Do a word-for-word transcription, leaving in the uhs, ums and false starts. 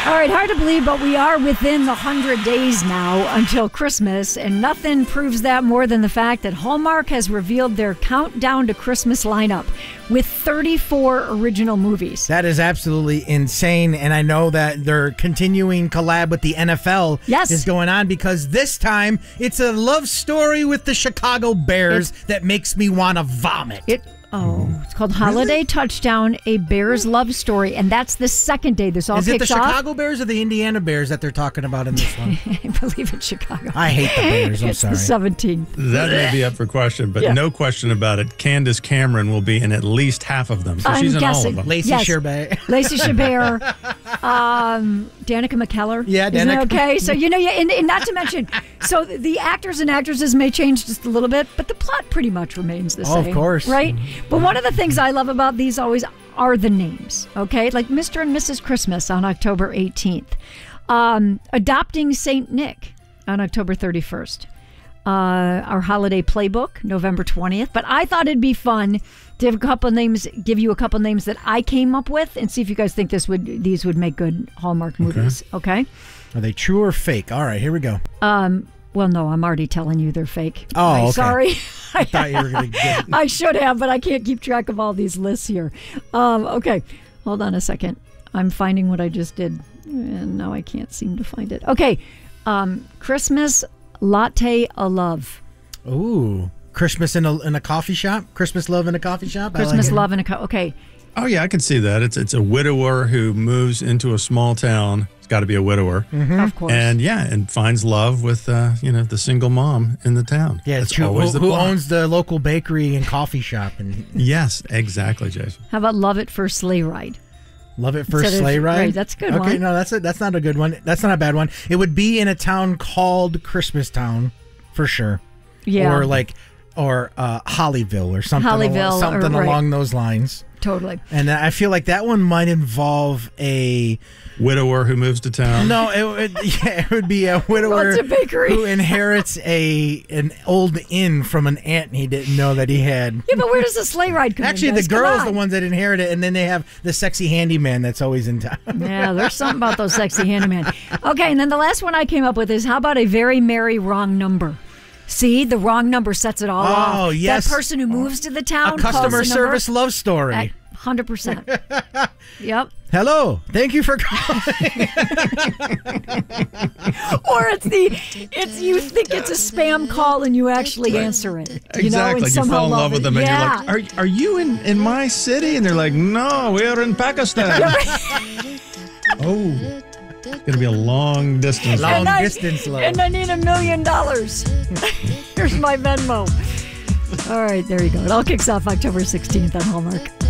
All right, hard to believe, but we are within the one hundred days now until Christmas, and nothing proves that more than the fact that Hallmark has revealed their countdown to Christmas lineup with thirty-four original movies. That is absolutely insane, and I know that their continuing collab with the N F L yes. is going on because this time it's a love story with the Chicago Bears it's, that makes me want to vomit. It Oh, it's called Holiday really? Touchdown, a Bears love story, and that's the second day this all kicks off. Is it the Chicago off. Bears or the Indiana Bears that they're talking about in this one? I believe it's Chicago. I hate the Bears, I'm it's sorry. It's the seventeenth. That may be up for question, but yeah. no question about it. Candace Cameron will be in at least half of them, so I'm she's in guessing. all of them. Lacey yes. Chabert. Lacey Chabert. um, Danica McKellar. Yeah, Isn't Danica. It okay? So, you know, yeah, and, and not to mention, so the actors and actresses may change just a little bit, but the plot pretty much remains the oh, same. Of course. Right? But one of the things I love about these always are the names, okay? Like Mister and Missus Christmas on October eighteenth. Um, Adopting Saint Nick on October thirty-first. Uh, our holiday playbook, November twentieth. But I thought it'd be fun to have a couple names, give you a couple names that I came up with, and see if you guys think this would these would make good Hallmark movies. Okay? okay? Are they true or fake? All right, here we go. Um. Well, no, I'm already telling you they're fake. Oh, I'm okay. sorry. I thought you were going to get it. I should have, but I can't keep track of all these lists here. Um, okay, hold on a second. I'm finding what I just did, and now I can't seem to find it. Okay, um, Christmas Latte a Love. Ooh, Christmas in a in a coffee shop. Christmas love in a coffee shop. Christmas I like love in a co- okay. Oh yeah, I can see that. It's it's a widower who moves into a small town. It's got to be a widower, mm-hmm. of course, and yeah, and finds love with uh, you know the single mom in the town. Yeah, it's it's true. always Who, the who plot. owns the local bakery and coffee shop? And yes, exactly, Jason. How about Love It for Sleigh Ride? Love It for Instead of- Sleigh Ride. right, that's a good okay, one. Okay, no, that's a, that's not a good one. That's not a bad one. It would be in a town called Christmas Town, for sure. Yeah, Or like, or uh, Hollyville or something. Hollyville along, something or, right. along those lines. Totally. And I feel like that one might involve a widower who moves to town. No, it would. Yeah, it would be a widower Runs a bakery. who inherits a an old inn from an aunt he didn't know that he had. Yeah, but where does the sleigh ride come Actually, in? the guys? Come girl's on. the ones that inherit it, and then they have the sexy handyman that's always in town. Yeah, there's something about those sexy handyman. Okay, and then the last one I came up with is how about a very merry wrong number? See, the wrong number sets it all Oh, off. yes. That person who moves to the town A calls customer the service number. love story. At one hundred percent. Yep. Hello, thank you for calling. Or it's the it's you think it's a spam call and you actually answer it. You know, Exactly. and You somehow fall in love it. with them, yeah. and you're like, "Are are you in, in my city?" And they're like, "No, we're in Pakistan." Oh, it's gonna be a long distance. Long and I, distance love. And I need a million dollars. Here's my Venmo. All right, there you go. It all kicks off October sixteenth on Hallmark.